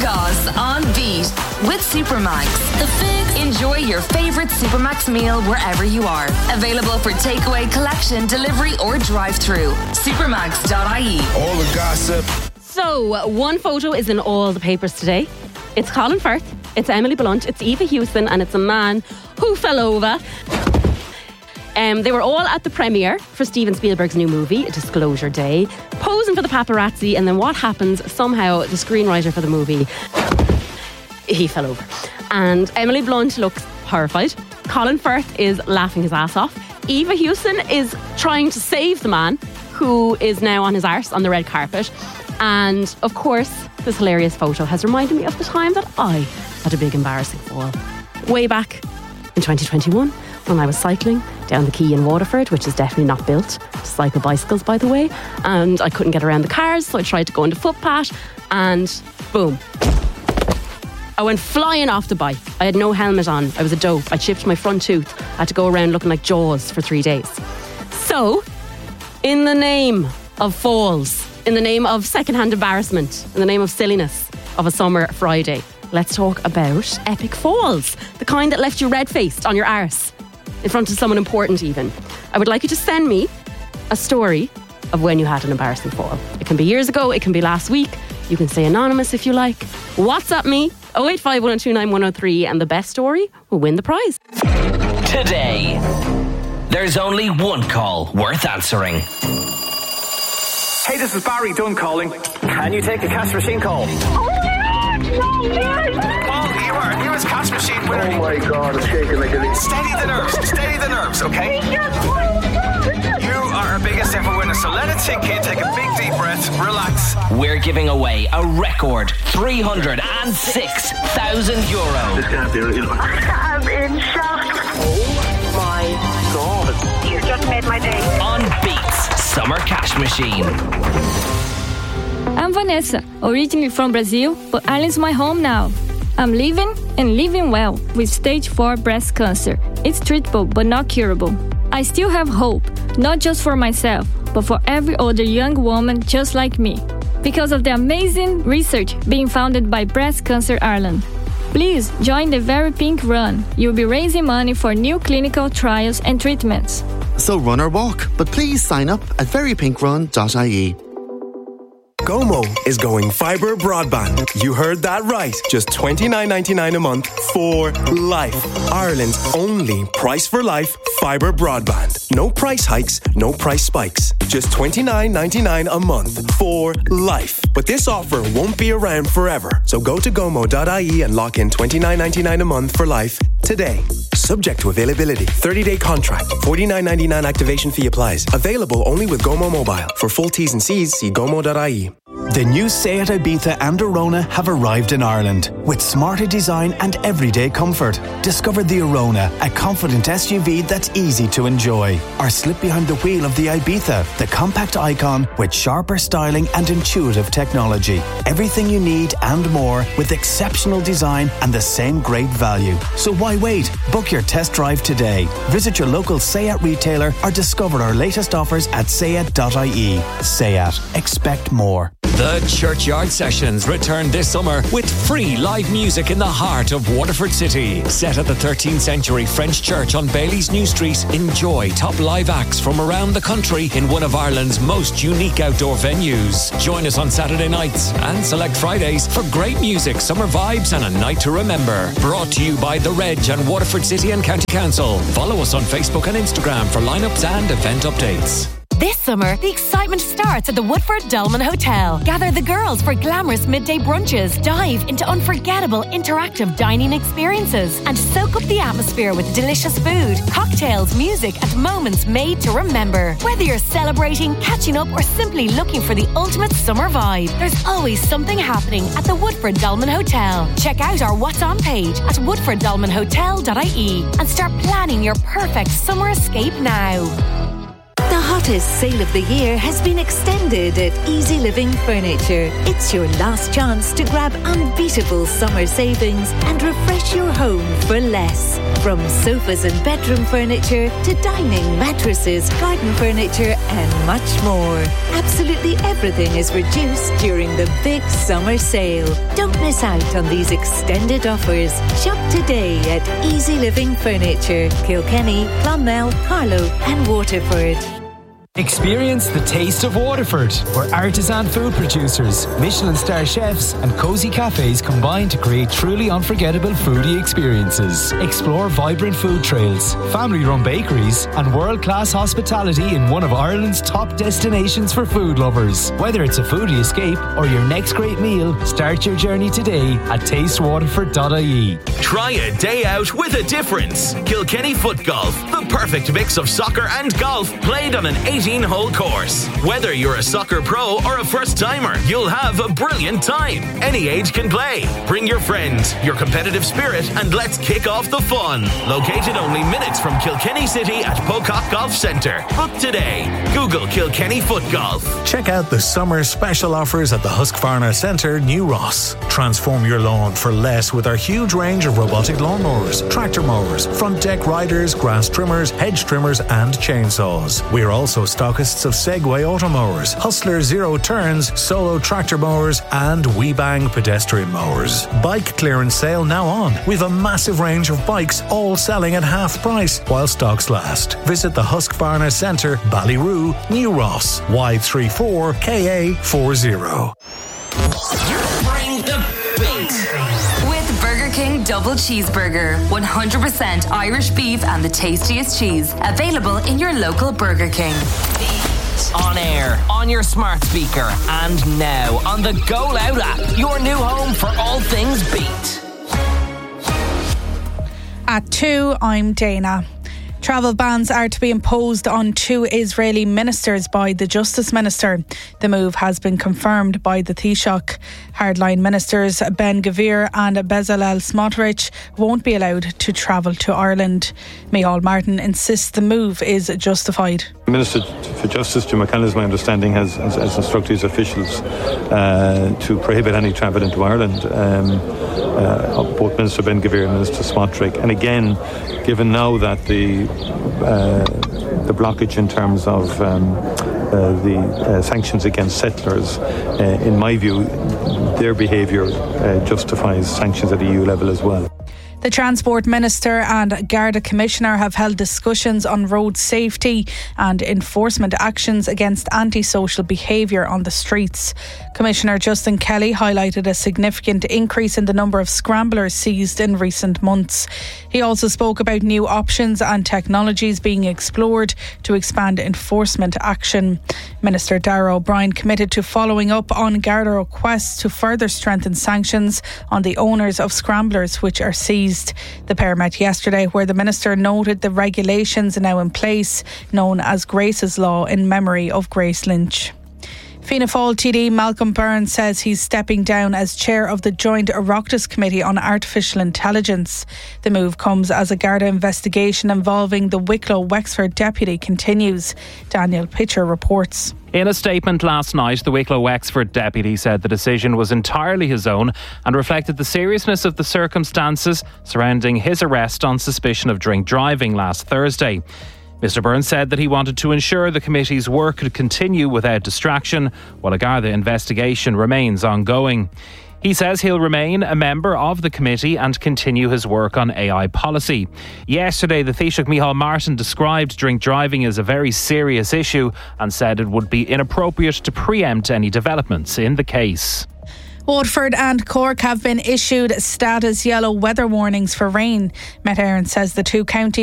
Dawes on Beat with Supermax. The Fix. Enjoy your favourite Supermax meal wherever you are. Available for takeaway, collection, delivery or drive-through. Supermax.ie. All the gossip. So, one photo is in all the papers today. It's Colin Firth, it's Emily Blunt, it's Eva Hewson, and it's a man who fell over. They were all at the premiere for Steven Spielberg's new movie, Disclosure Day, posing for the paparazzi, and then what happens? Somehow, the screenwriter for the movie, he fell over. And Emily Blunt looks horrified. Colin Firth is laughing his ass off. Eva Hewson is trying to save the man, who is now on his arse on the red carpet. And, of course, this hilarious photo has reminded me of the time that I had a big embarrassing fall. Way back in 2021, when I was cycling down the quay in Waterford, which is definitely not built to cycle bicycles, by the way, and I couldn't get around the cars, so I tried to go into footpath, and boom, I went flying off the bike. I had no helmet on. I was a dope. I chipped my front tooth. I had to go around looking like Jaws for 3 days. So, in the name of falls, in the name of secondhand embarrassment, in the name of silliness of a summer Friday, let's talk about epic falls. The kind that left you red-faced on your arse, in front of someone important even. I would like you to send me a story of when you had an embarrassing fall. It can be years ago, it can be last week. You can say anonymous if you like. WhatsApp me, 085 1029 103, and the best story will win the prize. Today, there's only one call worth answering. Hey, this is Barry Dunn calling. Can you take a cash machine call? Oh my God, no, Paul, you are newest cash machine winner. Oh my God, it's shaking like a leaf. Steady the nerves, okay? You are our biggest ever winner, so let it sink in. Take a big deep breath, relax. We're giving away a record €306,000. This can't be real. I'm in shock. Oh my God. You just made my day. On Beats Summer Cash Machine. I'm Vanessa, originally from Brazil, but Ireland's my home now. I'm living and living well with stage 4 breast cancer. It's treatable but not curable. I still have hope, not just for myself, but for every other young woman just like me, because of the amazing research being funded by Breast Cancer Ireland. Please join the Very Pink Run. You'll be raising money for new clinical trials and treatments. So run or walk, but please sign up at verypinkrun.ie. Gomo is going fibre broadband. You heard that right. Just $29.99 a month for life. Ireland's only price for life fibre broadband. No price hikes, no price spikes. Just $29.99 a month for life. But this offer won't be around forever. So go to gomo.ie and lock in $29.99 a month for life today. Subject to availability. 30-day contract. $49.99 activation fee applies. Available only with Gomo Mobile. For full T's and C's, see gomo.ie. The new Seat Ibiza and Arona have arrived in Ireland with smarter design and everyday comfort. Discover the Arona, a confident SUV that's easy to enjoy. Or slip behind the wheel of the Ibiza, the compact icon with sharper styling and intuitive technology. Everything you need and more with exceptional design and the same great value. So why wait? Book your test drive today. Visit your local Seat retailer or discover our latest offers at seat.ie. Seat. Expect more. The Churchyard Sessions return this summer with free live music in the heart of Waterford City. Set at the 13th century French church on Bailey's New Street, enjoy top live acts from around the country in one of Ireland's most unique outdoor venues. Join us on Saturday nights and select Fridays for great music, summer vibes and a night to remember. Brought to you by The Reg and Waterford City and County Council. Follow us on Facebook and Instagram for lineups and event updates. This summer, the excitement starts at the Woodford Dolman Hotel. Gather the girls for glamorous midday brunches, dive into unforgettable interactive dining experiences, and soak up the atmosphere with delicious food, cocktails, music, and moments made to remember. Whether you're celebrating, catching up, or simply looking for the ultimate summer vibe, there's always something happening at the Woodford Dolman Hotel. Check out our What's On page at woodforddolmanhotel.ie and start planning your perfect summer escape now. The hottest sale of the year has been extended at Easy Living Furniture. It's your last chance to grab unbeatable summer savings and refresh your home for less. From sofas and bedroom furniture to dining, mattresses, garden furniture and much more. Absolutely everything is reduced during the big summer sale. Don't miss out on these extended offers. Shop today at Easy Living Furniture, Kilkenny, Clonmel, Carlow and Waterford. Experience the taste of Waterford, where artisan food producers, Michelin star chefs and cosy cafes combine to create truly unforgettable foodie experiences. Explore vibrant food trails, family-run bakeries and world-class hospitality in one of Ireland's top destinations for food lovers. Whether it's a foodie escape or your next great meal, start your journey today at tastewaterford.ie. Try a day out with a difference. Kilkenny Foot Golf, the perfect mix of soccer and golf played on an 18-hole course. Whether you're a soccer pro or a first-timer, you'll have a brilliant time. Any age can play. Bring your friends, your competitive spirit, and let's kick off the fun. Located only minutes from Kilkenny City at Pocock Golf Centre. Book today. Google Kilkenny Foot Golf. Check out the summer special offers at the Husqvarna Centre, New Ross. Transform your lawn for less with our huge range of robotic lawnmowers, tractor mowers, front deck riders, grass trimmers, hedge trimmers and chainsaws. We're also stockists of Segway automowers, Hustler Zero Turns, Solo tractor mowers and WeBang pedestrian mowers. Bike clearance sale now on. We've a massive range of bikes all selling at half price while stocks last. Visit the Husqvarna Centre, Ballyroo, New Ross, Y34KA40. Bring the beat. With Burger King Double Cheeseburger, 100% Irish beef and the tastiest cheese. Available in your local Burger King. On air, on your smart speaker, and now on the Go Loud app, your new home for all things beat. At 2, I'm Dana. Travel bans are to be imposed on 2 Israeli ministers by the Justice Minister. The move has been confirmed by the Taoiseach. Hardline ministers Ben Gvir and Bezalel Smotrich won't be allowed to travel to Ireland. Micheál Martin insists the move is justified. The Minister for Justice, Jim McCann, my understanding, has instructed his officials to prohibit any travel into Ireland. Both Minister Ben Gvir and Minister Smotrich. And again, given now that the blockage in terms of the sanctions against settlers, in my view, their behaviour justifies sanctions at EU level as well. The Transport Minister and Garda Commissioner have held discussions on road safety and enforcement actions against antisocial behaviour on the streets. Commissioner Justin Kelly highlighted a significant increase in the number of scramblers seized in recent months. He also spoke about new options and technologies being explored to expand enforcement action. Minister Darragh O'Brien committed to following up on Garda requests to further strengthen sanctions on the owners of scramblers which are seized. The pair met yesterday, where the Minister noted the regulations now in place, known as Grace's Law, in memory of Grace Lynch. Fianna Fáil TD Malcolm Byrne says he's stepping down as chair of the Joint Oireachtas Committee on Artificial Intelligence. The move comes as a Garda investigation involving the Wicklow Wexford deputy continues. Daniel Pitcher reports. In a statement last night, the Wicklow Wexford deputy said the decision was entirely his own and reflected the seriousness of the circumstances surrounding his arrest on suspicion of drink driving last Thursday. Mr Byrne said that he wanted to ensure the committee's work could continue without distraction while a Garda investigation remains ongoing. He says he'll remain a member of the committee and continue his work on AI policy. Yesterday, the Taoiseach Micheál Martin described drink driving as a very serious issue and said it would be inappropriate to preempt any developments in the case. Waterford and Cork have been issued status yellow weather warnings for rain. Met Éireann says the two counties